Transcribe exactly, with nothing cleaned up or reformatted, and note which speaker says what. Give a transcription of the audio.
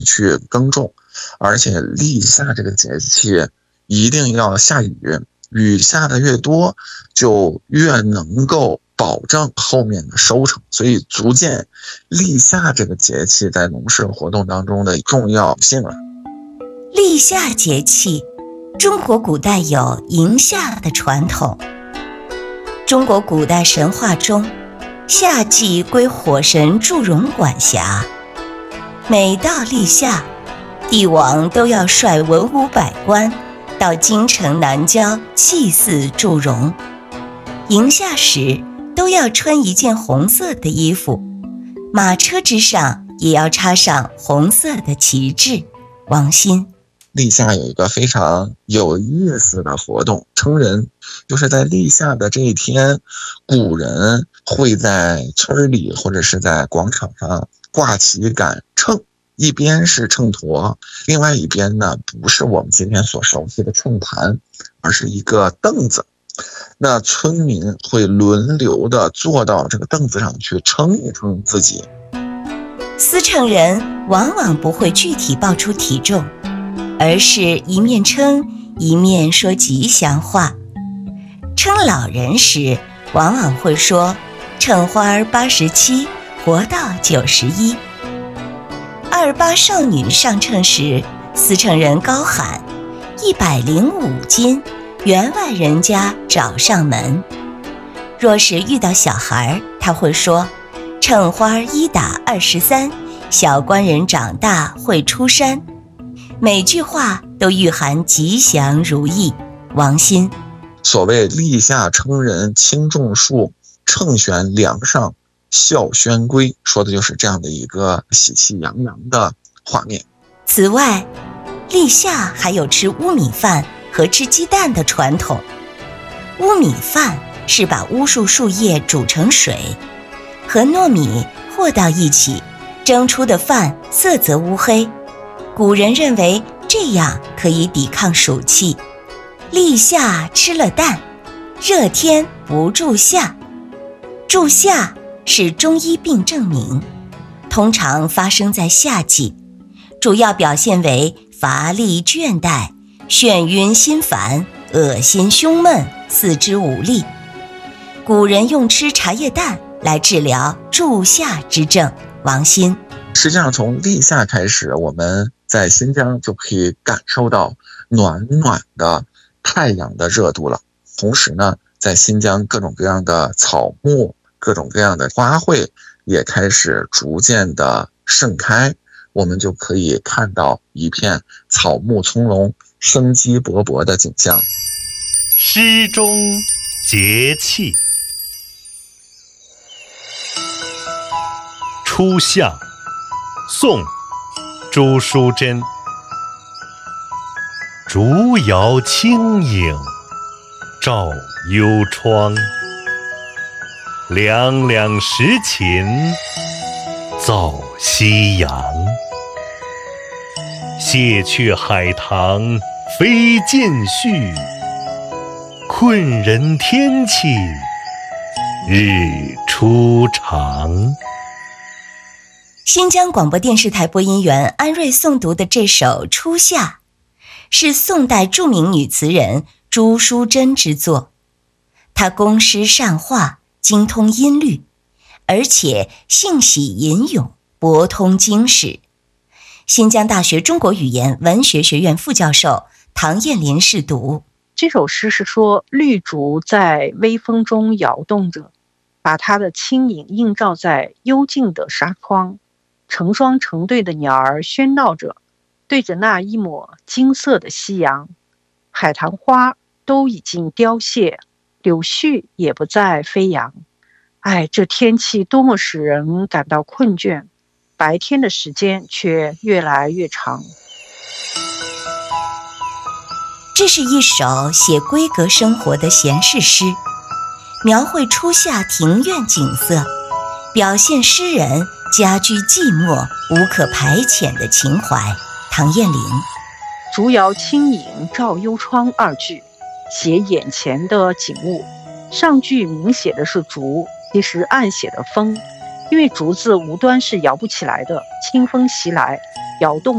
Speaker 1: 去耕种，而且立夏这个节气一定要下雨，雨下的越多，就越能够保证后面的收成，所以足见立夏这个节气在农事活动当中的重要性了。
Speaker 2: 立夏节气，中国古代有迎夏的传统。中国古代神话中，夏季归火神祝融管辖。每到立夏，帝王都要率文武百官到京城南郊祭祀祝融。迎夏时都要穿一件红色的衣服，马车之上也要插上红色的旗帜。王鑫，
Speaker 1: 立夏有一个非常有意思的活动，称人，就是在立夏的这一天，古人会在村里或者是在广场上挂起杆秤，一边是秤砣，另外一边呢不是我们今天所熟悉的秤盘，而是一个凳子。那村民会轮流的坐到这个凳子上去称一称自己。
Speaker 2: 司秤人往往不会具体报出体重，而是一面称一面说吉祥话。称老人时，往往会说秤花八十七，活到九十一。二八少女上秤时，司秤人高喊一百零五斤，员外人家找上门。若是遇到小孩，他会说秤花一打二十三，小官人长大会出山。每句话都蕴含吉祥如意。王鑫，
Speaker 1: 所谓立夏称人轻重数，秤悬梁上笑宣归，说的就是这样的一个喜气洋洋的画面。
Speaker 2: 此外，立夏还有吃乌米饭和吃鸡蛋的传统。乌米饭是把乌树树叶煮成水，和糯米和到一起，蒸出的饭色泽乌黑。古人认为这样可以抵抗暑气。立夏吃了蛋，热天不住夏。住夏是中医病症名，通常发生在夏季，主要表现为乏力倦怠、眩晕心烦、恶心胸闷、四肢无力。古人用吃茶叶蛋来治疗住夏之症。王鑫，
Speaker 1: 实际上从立夏开始，我们在新疆就可以感受到暖暖的太阳的热度了。同时呢，在新疆各种各样的草木、各种各样的花卉也开始逐渐的盛开，我们就可以看到一片草木葱茏、生机勃勃的景象。
Speaker 3: 诗中节气。初夏，宋，朱淑珍。竹摇清影照幽窗，两两时琴奏夕阳。谢却海棠飞渐絮，困人天气日初长。
Speaker 2: 新疆广播电视台播音员安瑞诵读的这首《初夏》，是宋代著名女词人朱淑珍之作。她工诗善画，精通音律，而且性喜吟咏，博通经史。新疆大学中国语言文学学院副教授唐燕林试读。
Speaker 4: 这首诗是说，绿竹在微风中摇动着，把它的轻影映照在幽静的纱窗，成双成对的鸟儿喧闹着，对着那一抹金色的夕阳。海棠花都已经凋谢，柳絮也不再飞扬。哎，这天气多么使人感到困倦，白天的时间却越来越长。
Speaker 2: 这是一首写闺阁生活的闲适诗，描绘初夏庭院景色，表现诗人家居寂寞无可排遣的情怀。唐燕林，
Speaker 4: 竹摇清影照幽窗二句写眼前的景物，上句明写的是竹，其实暗写的风，因为竹子无端是摇不起来的，清风袭来摇动